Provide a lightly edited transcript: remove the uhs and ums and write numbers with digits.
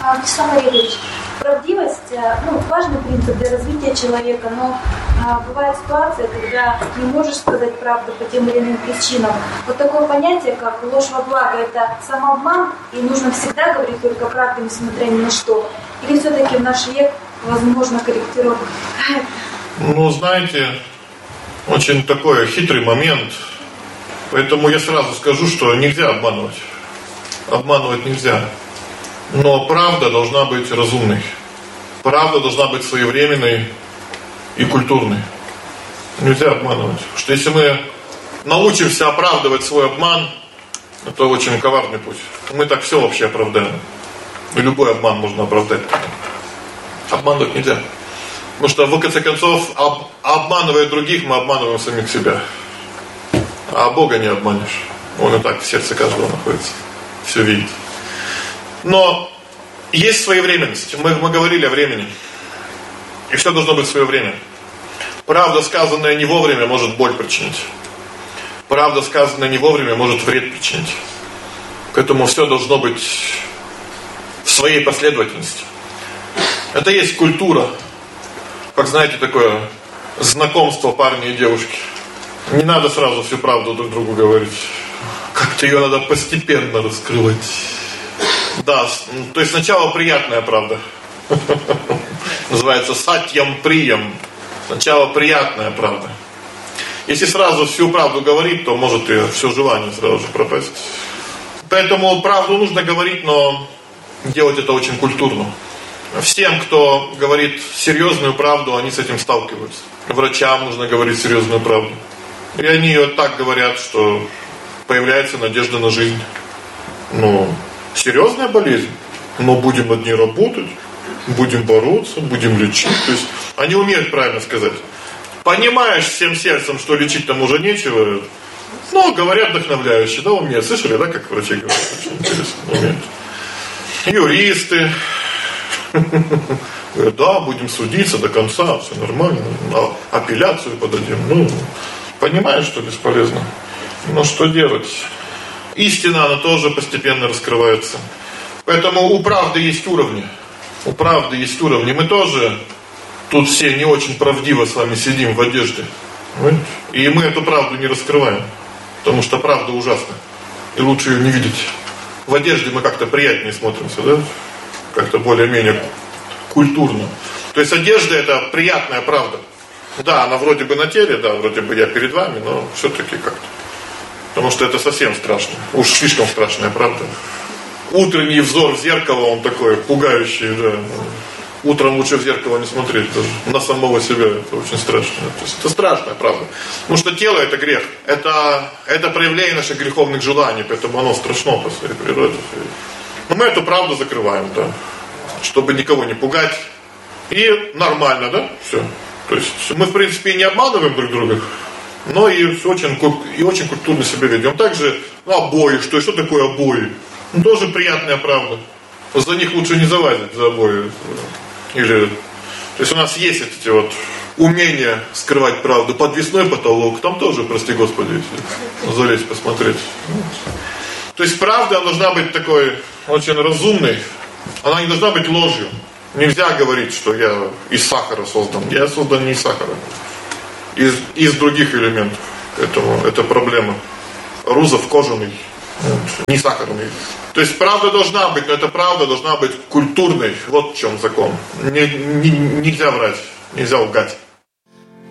Вячеслав Олегович, правдивость, важный принцип для развития человека, но бывает ситуация, когда не можешь сказать правду по тем или иным причинам. Вот такое понятие, как ложь во благо, это самообман, и нужно всегда говорить только правду, несмотря ни на что. Или все-таки в наш век возможно корректировка? Знаете, очень такой хитрый момент. Поэтому я сразу скажу, что нельзя обманывать. Обманывать нельзя. Но правда должна быть разумной. Правда должна быть своевременной и культурной. Нельзя обманывать. Потому что если мы научимся оправдывать свой обман, это очень коварный путь. Мы так все вообще оправдаем. И любой обман можно оправдать. Обманывать нельзя. Потому что, в конце концов, обманывая других, мы обманываем самих себя. А Бога не обманешь. Он и так в сердце каждого находится. Все видит. Но есть своевременность. Мы говорили о времени. И все должно быть в свое время. Правда, сказанная не вовремя, может боль причинить. Правда, сказанная не вовремя, может вред причинить. Поэтому все должно быть в своей последовательности. Это есть культура. Как знаете, такое знакомство парня и девушки. Не надо сразу всю правду друг другу говорить. Как-то ее надо постепенно раскрывать. Да, то есть сначала приятная правда. Называется сатьям приям. Сначала приятная правда. Если сразу всю правду говорить, то может и все желание сразу же пропасть. Поэтому правду нужно говорить, но делать это очень культурно. Всем, кто говорит серьезную правду, они с этим сталкиваются. Врачам нужно говорить серьезную правду. И они ее так говорят, что появляется надежда на жизнь. Серьезная болезнь, но будем над ней работать, будем бороться, будем лечить. То есть они умеют правильно сказать. Понимаешь всем сердцем, что лечить там уже нечего, говорят вдохновляюще, умеют. Слышали, как врачи говорят? Очень интересно, умеют. Юристы. Да, будем судиться до конца, все нормально. Апелляцию подадим. Понимаешь, что бесполезно. Но что делать? Истина, она тоже постепенно раскрывается. Поэтому у правды есть уровни. У правды есть уровни. Мы тоже тут все не очень правдиво с вами сидим в одежде. Понимаете? И мы эту правду не раскрываем. Потому что правда ужасна. И лучше ее не видеть. В одежде мы как-то приятнее смотримся, да? Как-то более-менее культурно. То есть одежда это приятная правда. Да, она вроде бы на теле, да, вроде бы я перед вами, но все-таки как-то. Потому что это совсем страшно. Уж слишком страшная правда. Утренний взор в зеркало, он такой пугающий, да. Утром лучше в зеркало не смотреть даже. На самого себя, это очень страшно. То есть это страшная правда. Потому что тело это грех. Это проявление наших греховных желаний, поэтому оно страшно по своей природе. Но мы эту правду закрываем, да. Чтобы никого не пугать. И нормально, да? Все. То есть мы в принципе не обманываем друг друга, но и очень культурно себя ведем. Также обои, что такое обои? Тоже приятная правда. За них лучше не залазить, за обои. То есть у нас есть эти умения скрывать правду. Подвесной потолок, там тоже, прости Господи, если залезть посмотреть. То есть правда должна быть такой очень разумной. Она не должна быть ложью. Нельзя говорить, что я из сахара создан. Я создан не из сахара. Из других элементов. Поэтому это проблема. Рузов кожаный, не сахарный. То есть правда должна быть, но эта правда должна быть культурной. Вот в чем закон. Нельзя врать, нельзя лгать.